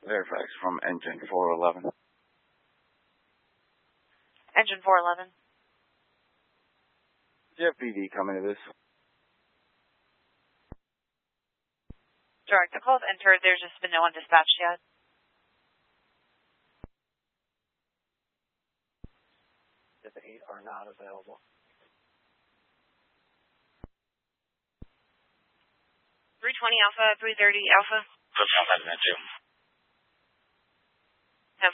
Fairfax from Engine 411. Engine 411. Do you have PD coming to this? Direct. The call's entered. There's just been no one dispatched yet. The 8 are not available. 320 Alpha, 330 Alpha. 10-4.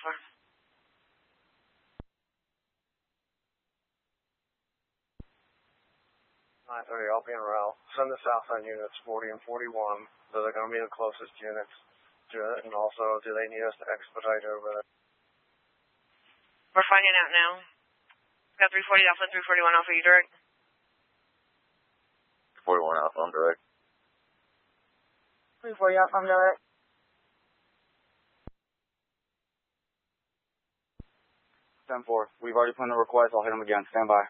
930 LP and REL. Send the southbound units 40 and 41. So they're going to be the closest units to it. And also, do they need us to expedite over there? We're finding out now. Got 340 Alpha, 341 Alpha, you direct? 41 Alpha, I'm direct. 340 Alpha, I'm direct. Ten 4. We've already put in the request. I'll hit them again. Stand by.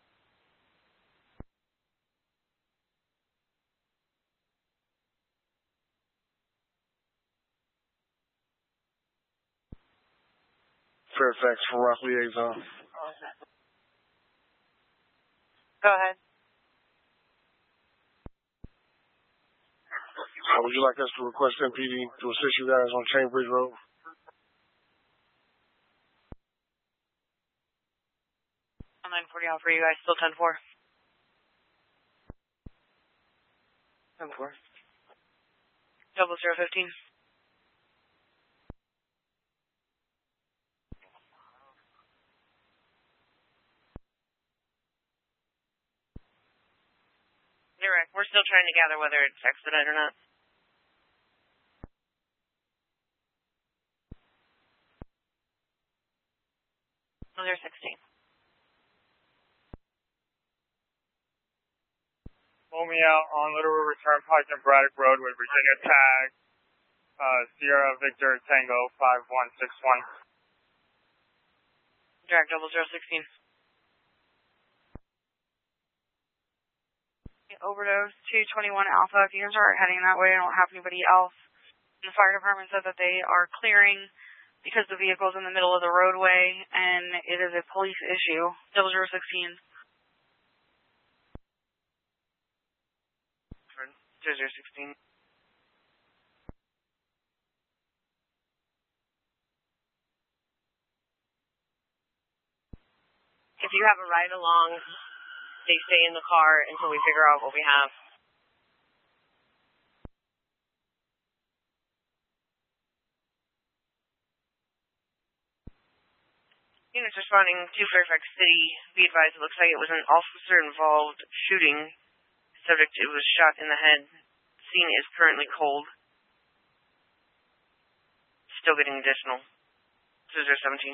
Fairfax for Rock Liaison. Go ahead. How would you like us to request MPD to assist you guys on Chainbridge Road? I'm 940 Alpha, you guys still 10-4? 10-4. 0015. Direct. We're still trying to gather whether it's expedite or not. Oh, they're 16. Pull me out on Little River Turnpike and Braddock Road with Virginia tag, Sierra Victor Tango 5161. Direct 0016. Overdose 221 Alpha. If you guys are heading that way, I don't have anybody else. And the fire department said that they are clearing because the vehicle's in the middle of the roadway and it is a police issue. 0016. 0016. If you have a ride along, they stay in the car until we figure out what we have. Units responding to Fairfax City. Be advised, it looks like it was an officer-involved shooting. Subject was shot in the head. Scene is currently cold. Still getting additional. 0017.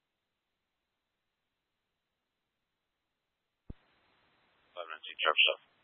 11 Sharp Stuff.